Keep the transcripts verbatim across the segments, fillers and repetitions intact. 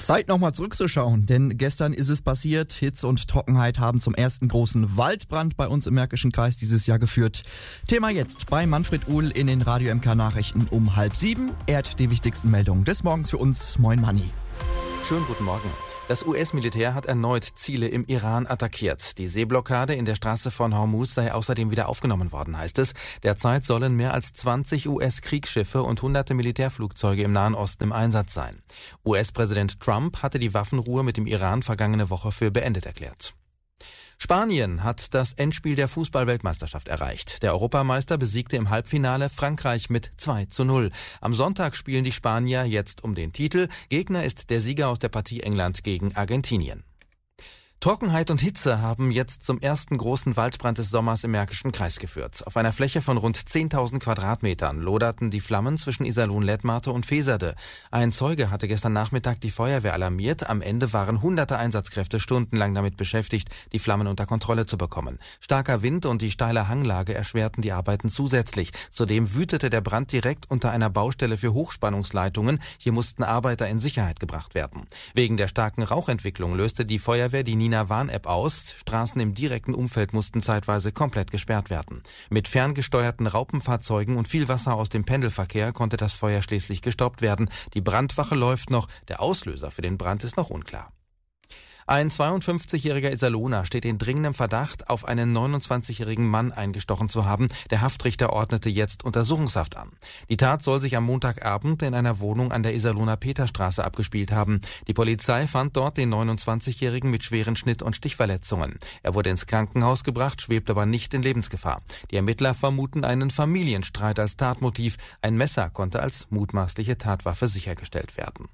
Zeit nochmal zurückzuschauen, denn gestern ist es passiert. Hitze und Trockenheit haben zum ersten großen Waldbrand bei uns im Märkischen Kreis dieses Jahr geführt. Thema jetzt bei Manfred Uhl in den Radio M K Nachrichten um halb sieben. Er hat die wichtigsten Meldungen des Morgens für uns. Moin Manni. Schönen guten Morgen. Das U S-Militär hat erneut Ziele im Iran attackiert. Die Seeblockade in der Straße von Hormuz sei außerdem wieder aufgenommen worden, heißt es. Derzeit sollen mehr als zwanzig U S-Kriegsschiffe und hunderte Militärflugzeuge im Nahen Osten im Einsatz sein. U S-Präsident Trump hatte die Waffenruhe mit dem Iran vergangene Woche für beendet erklärt. Spanien hat das Endspiel der Fußball-Weltmeisterschaft erreicht. Der Europameister besiegte im Halbfinale Frankreich mit zwei zu null. Am Sonntag spielen die Spanier jetzt um den Titel. Gegner ist der Sieger aus der Partie England gegen Argentinien. Trockenheit und Hitze haben jetzt zum ersten großen Waldbrand des Sommers im Märkischen Kreis geführt. Auf einer Fläche von rund zehntausend Quadratmetern loderten die Flammen zwischen Iserlohn-Lettmate und Feserde. Ein Zeuge hatte gestern Nachmittag die Feuerwehr alarmiert. Am Ende waren hunderte Einsatzkräfte stundenlang damit beschäftigt, die Flammen unter Kontrolle zu bekommen. Starker Wind und die steile Hanglage erschwerten die Arbeiten zusätzlich. Zudem wütete der Brand direkt unter einer Baustelle für Hochspannungsleitungen. Hier mussten Arbeiter in Sicherheit gebracht werden. Wegen der starken Rauchentwicklung löste die Feuerwehr die Nina Warn-App aus. Straßen im direkten Umfeld mussten zeitweise komplett gesperrt werden. Mit ferngesteuerten Raupenfahrzeugen und viel Wasser aus dem Pendelverkehr konnte das Feuer schließlich gestoppt werden. Die Brandwache läuft noch. Der Auslöser für den Brand ist noch unklar. Ein zweiundfünfzigjähriger Iserlohner steht in dringendem Verdacht, auf einen neunundzwanzigjährigen Mann eingestochen zu haben. Der Haftrichter ordnete jetzt Untersuchungshaft an. Die Tat soll sich am Montagabend in einer Wohnung an der Iserlohner Peterstraße abgespielt haben. Die Polizei fand dort den neunundzwanzigjährigen mit schweren Schnitt- und Stichverletzungen. Er wurde ins Krankenhaus gebracht, schwebt aber nicht in Lebensgefahr. Die Ermittler vermuten einen Familienstreit als Tatmotiv. Ein Messer konnte als mutmaßliche Tatwaffe sichergestellt werden.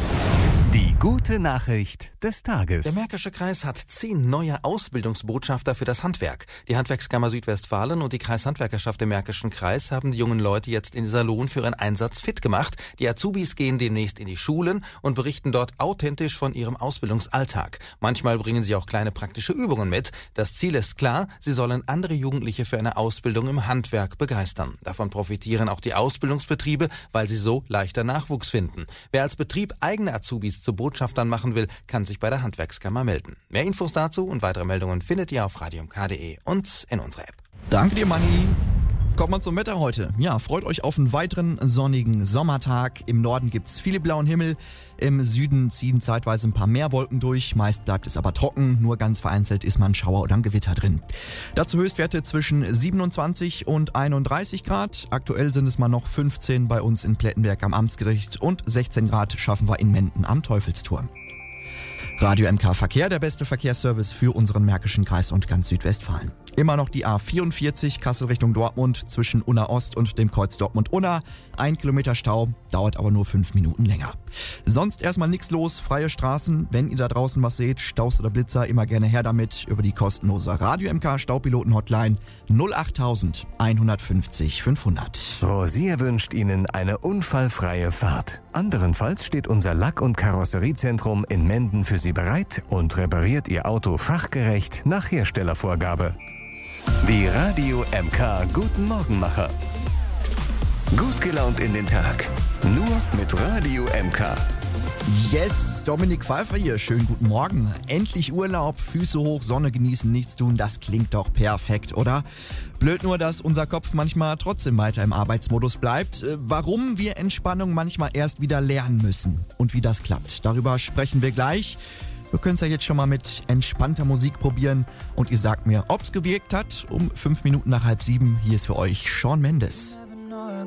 Die gute Nachricht des Tages. Der Märkische Kreis hat zehn neue Ausbildungsbotschafter für das Handwerk. Die Handwerkskammer Südwestfalen und die Kreishandwerkerschaft im Märkischen Kreis haben die jungen Leute jetzt in Iserlohn für ihren Einsatz fit gemacht. Die Azubis gehen demnächst in die Schulen und berichten dort authentisch von ihrem Ausbildungsalltag. Manchmal bringen sie auch kleine praktische Übungen mit. Das Ziel ist klar, sie sollen andere Jugendliche für eine Ausbildung im Handwerk begeistern. Davon profitieren auch die Ausbildungsbetriebe, weil sie so leichter Nachwuchs finden. Wer als Betrieb eigene Azubis zu Botschaftern machen will, kann sich bei der Handwerkskammer melden. Mehr Infos dazu und weitere Meldungen findet ihr auf radio m k punkt d e und in unserer App. Danke dir, Manni. Kommt mal zum Wetter heute. Ja, freut euch auf einen weiteren sonnigen Sommertag. Im Norden gibt's viele blauen Himmel. Im Süden ziehen zeitweise ein paar mehr Wolken durch. Meist bleibt es aber trocken. Nur ganz vereinzelt ist mal ein Schauer oder ein Gewitter drin. Dazu Höchstwerte zwischen siebenundzwanzig und einunddreißig Grad. Aktuell sind es mal noch fünfzehn bei uns in Plettenberg am Amtsgericht und sechzehn Grad schaffen wir in Menden am Teufelsturm. Radio M K Verkehr, der beste Verkehrsservice für unseren Märkischen Kreis und ganz Südwestfalen. Immer noch die A vierundvierzig, Kassel Richtung Dortmund, zwischen Unna Ost und dem Kreuz Dortmund-Unna. Ein Kilometer Stau, dauert aber nur fünf Minuten länger. Sonst erstmal nichts los, freie Straßen. Wenn ihr da draußen was seht, Staus oder Blitzer, immer gerne her damit über die kostenlose Radio M K Staupiloten-Hotline null acht eins fünfzig fünfhundert. Rosier wünscht Ihnen eine unfallfreie Fahrt. Anderenfalls steht unser Lack- und Karosseriezentrum in Menden für Sie bereit und repariert Ihr Auto fachgerecht nach Herstellervorgabe. Die Radio M K Guten Morgenmacher. Gut gelaunt in den Tag. Nur mit Radio M K. Yes, Dominik Pfeiffer hier. Schönen guten Morgen. Endlich Urlaub, Füße hoch, Sonne genießen, nichts tun. Das klingt doch perfekt, oder? Blöd nur, dass unser Kopf manchmal trotzdem weiter im Arbeitsmodus bleibt. Warum wir Entspannung manchmal erst wieder lernen müssen und wie das klappt. Darüber sprechen wir gleich. Wir können es ja jetzt schon mal mit entspannter Musik probieren und ihr sagt mir, ob es gewirkt hat. Um fünf Minuten nach halb sieben, hier ist für euch Shawn Mendes.